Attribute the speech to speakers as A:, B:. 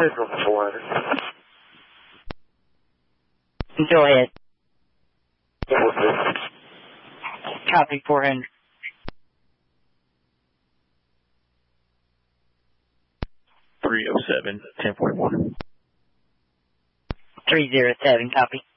A: Central 400.
B: Go ahead.
A: 400.
B: Copy 400.
C: 307, 1041.
B: 307, copy.